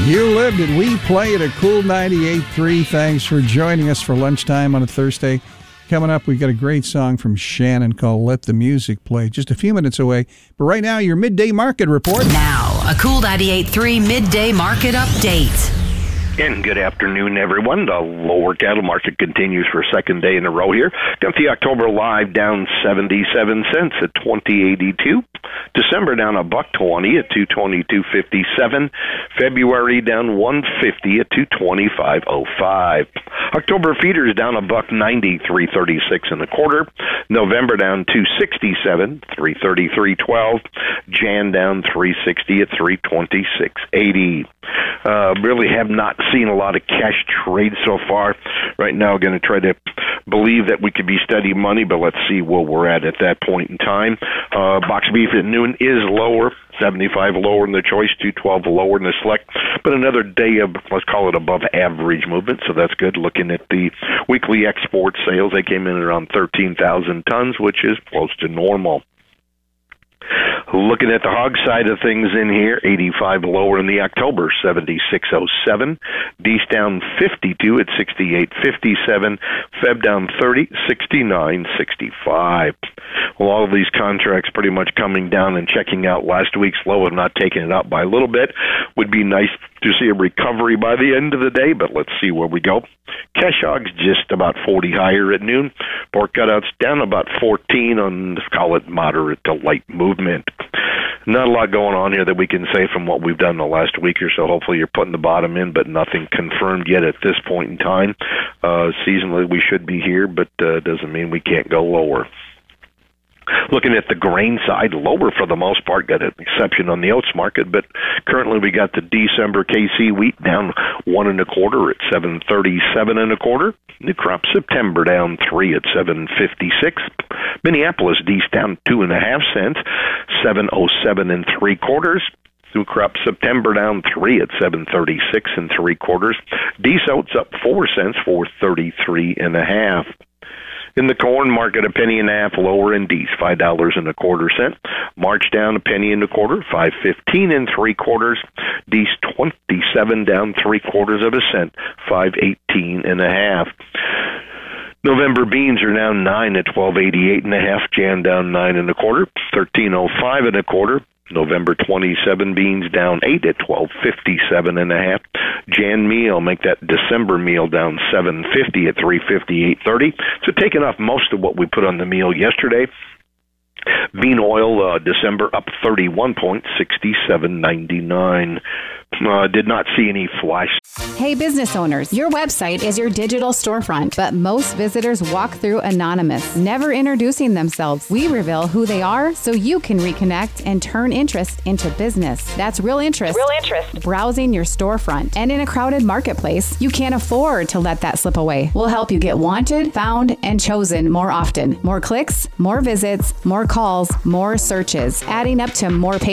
You lived it. We play it at Cool 98.3. Thanks for joining us for lunchtime on a Thursday. Coming up, we've got a great song from Shannon called Let the Music Play, just a few minutes away. But right now, your midday market report. Now, a Cool 98.3 midday market update. And good afternoon, everyone. The lower cattle market continues for a second day in a row here. Got the October live down 77 cents at $20.82. December down $1.20 at $222.57. February down $1.50 at $225.05. October feeders down $1.90, $3.36 and a quarter. November down $2.67, $3.33.12. Jan down $3.60 at $3.26.80. Really have not seen a lot of cash trade so far. Right now, going to try to believe that we could be steady money, but let's see where we're at that point in time. Box beef at noon is lower, 75 lower in the choice, 212 lower in the select, but another day of, let's call it, above average movement, so that's good. Looking at the weekly export sales, they came in around 13,000 tons, which is close to normal. Looking at the hog side of things in here, 85 lower in the October, 76.07. Dees down 52 at 68.57. Feb down 30, 69.65. Well, all of these contracts pretty much coming down and checking out last week's low and not taking it up by a little bit. Would be nice to see a recovery by the end of the day, but let's see where we go. Cash hogs just about 40 higher at noon. Pork cutouts down about 14 on, let's call it, moderate to light movement. Not a lot going on here that we can say from what we've done the last week or so. Hopefully you're putting the bottom in, but nothing confirmed yet at this point in time. Seasonally, we should be here, but doesn't mean we can't go lower. Looking at the grain side, lower for the most part, got an exception on the oats market, but currently we got the December KC wheat down 1 1/4 at 737 1/4. New crop September down 3 at 756. Minneapolis Dees down 2.5 cents, 707 3/4. New crop September down 3 at 736 3/4. Dees oats up 4 cents, 433 1/2. In the corn market, 1.5 pennies lower in Dees, $5 1/4. March down 1.25 pennies, 5.15 3/4. Dees 27 down 3/4 cent, 5.18 1/2. November beans are down 9 at 12.88 1/2. Jan down 9 1/4, 13.05 1/4. November 27 beans down 8 at 12.57 1/2. Jan meal, make that December meal down 7.50 at 3.58.30. So taking off most of what we put on the meal yesterday. Bean oil, December up 31 points, 67.99. Did not see any flash. Hey, business owners, your website is your digital storefront, but most visitors walk through anonymous, never introducing themselves. We reveal who they are so you can reconnect and turn interest into business. That's real interest. Real interest. Browsing your storefront. And in a crowded marketplace, you can't afford to let that slip away. We'll help you get wanted, found, and chosen more often. More clicks, more visits, more calls, more searches, adding up to more